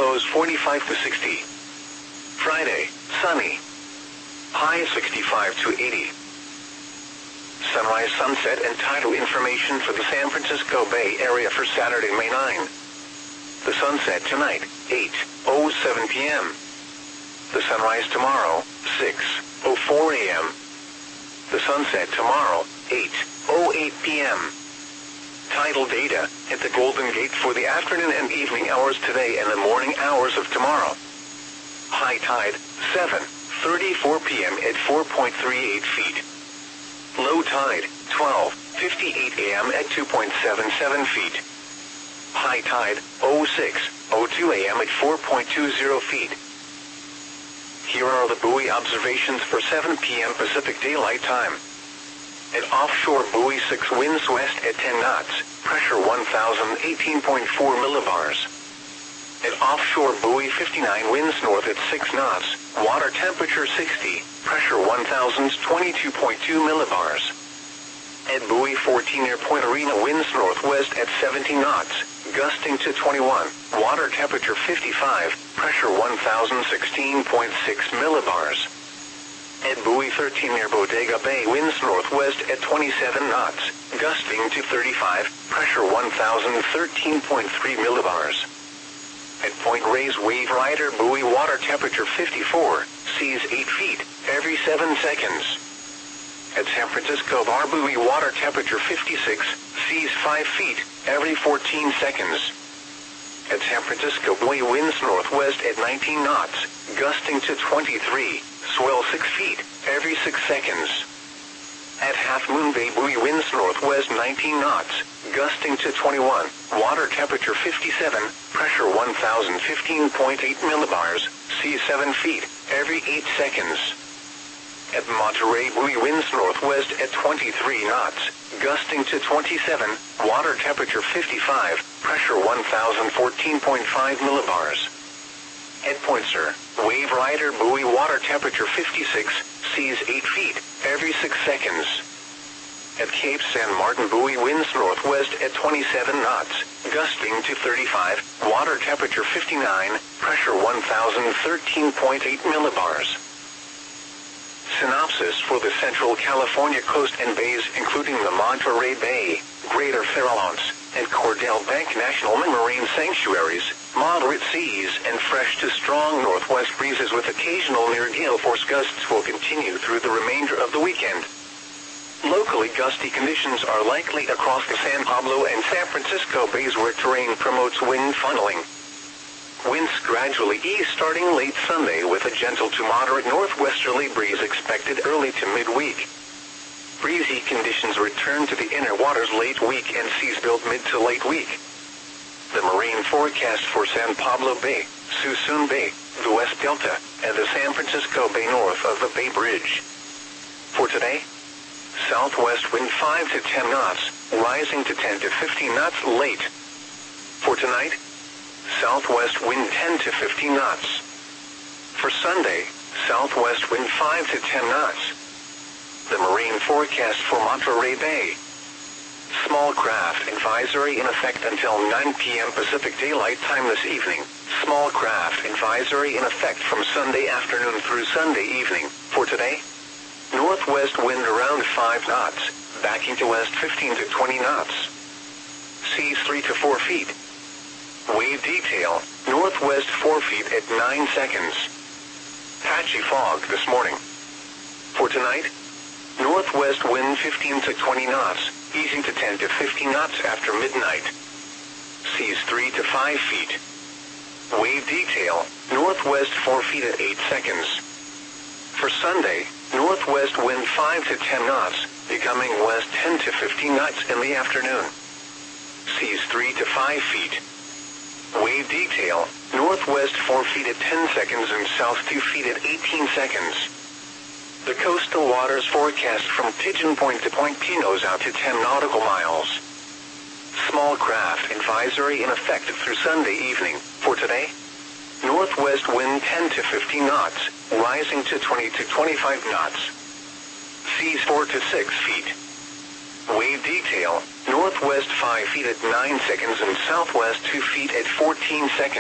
lows 45 to 60. Friday, sunny. High 65 to 80. Sunrise, sunset, and tidal information for the San Francisco Bay Area for Saturday, May 9. The sunset tonight, 8:07 p.m. The sunrise tomorrow, 6:04 a.m. The sunset tomorrow, 8:08 p.m. Tidal data at the Golden Gate for the afternoon and evening hours today and the morning hours of tomorrow. High tide, 7:34 p.m. at 4.38 feet. Low tide, 12:58 a.m. at 2.77 feet. High tide, 06:02 a.m. at 4.20 feet. Here are the buoy observations for 7 p.m. Pacific Daylight Time. At offshore buoy 6, winds west at 10 knots, pressure 1,018.4 millibars. At offshore buoy 59, winds north at 6 knots, water temperature 60, pressure 1,022.2 millibars. At buoy 14 near Point Arena, winds northwest at 17 knots, gusting to 21, water temperature 55, pressure 1,016.6 millibars. At buoy 13 near Bodega Bay, winds northwest at 27 knots, gusting to 35, pressure 1,013.3 millibars. At Point Reyes Wave Rider buoy, water temperature 54, seas 8 feet, every 7 seconds. At San Francisco Bar buoy, water temperature 56, seas 5 feet, every 14 seconds. At San Francisco buoy, winds northwest at 19 knots, gusting to 23, swell 6 feet, every 6 seconds. At Half Moon Bay buoy, winds northwest 19 knots, gusting to 21, water temperature 57, pressure 1,015.8 millibars, seas 7 feet, every 8 seconds. At Monterey buoy, winds northwest at 23 knots, gusting to 27, water temperature 55, pressure 1,014.5 millibars. At Point Sur, Wave Rider buoy, water temperature 56, seas 8 feet, every 6 seconds. At Cape San Martin buoy, winds northwest at 27 knots, gusting to 35, water temperature 59, pressure 1,013.8 millibars. Synopsis for the Central California coast and bays, including the Monterey Bay, Greater Farallones, and Cordell Bank National Marine Sanctuaries, moderate seas and fresh to strong northwest breezes with occasional near gale force gusts will continue through the remainder of the weekend. Locally gusty conditions are likely across the San Pablo and San Francisco bays where terrain promotes wind funneling. Winds gradually ease starting late Sunday with a gentle to moderate northwesterly breeze expected early to midweek. Breezy conditions return to the inner waters late week and seas build mid to late week. The marine forecast for San Pablo Bay, Suisun Bay, the West Delta, and the San Francisco Bay north of the Bay Bridge. For today, southwest wind 5 to 10 knots, rising to 10 to 15 knots late. For tonight, southwest wind 10 to 15 knots. For Sunday, southwest wind 5 to 10 knots. The marine forecast for Monterey Bay. Small craft advisory in effect until 9 p.m. Pacific Daylight Time this evening. Small craft advisory in effect from Sunday afternoon through Sunday evening. For today, northwest wind around 5 knots, backing to west 15 to 20 knots. Seas 3 to 4 feet. Wave detail, northwest 4 feet at 9 seconds. Patchy fog this morning. For tonight, northwest wind 15 to 20 knots, easing to 10 to 15 knots after midnight. Seas 3 to 5 feet. Wave detail, northwest 4 feet at 8 seconds. For Sunday, northwest wind 5 to 10 knots, becoming west 10 to 15 knots in the afternoon. Seas 3 to 5 feet. Wave detail, northwest 4 feet at 10 seconds and south 2 feet at 18 seconds. The coastal waters forecast from Pigeon Point to Point Pinos out to 10 nautical miles. Small craft advisory in effect through Sunday evening. For today, northwest wind 10 to 15 knots, rising to 20 to 25 knots. Seas 4 to 6 feet. Wave detail, northwest 5 feet at 9 seconds and southwest 2 feet at 14 seconds.